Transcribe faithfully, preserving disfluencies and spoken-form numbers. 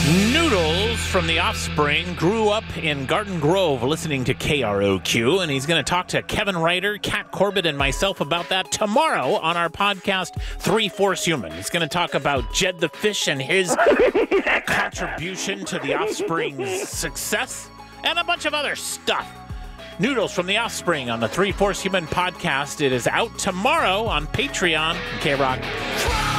Noodles from The Offspring grew up in Garden Grove listening to K R O Q, and he's going to talk to Kevin Ryder, Kat Corbett, and myself about that tomorrow on our podcast, Three-Fourths Human. He's going to talk about Jed the Fish and his contribution to The Offspring's success, and a bunch of other stuff. Noodles from The Offspring on the Three-Fourths Human podcast. It is out tomorrow on Patreon. K-Rock.